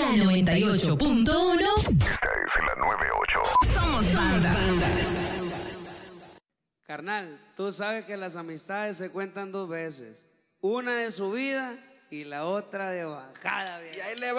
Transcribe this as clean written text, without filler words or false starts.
La 98.1. Esta es la 98. Somos banda. Carnal, tú sabes que las amistades se cuentan dos veces. Una de subida y la otra de bajada. Y ahí le va.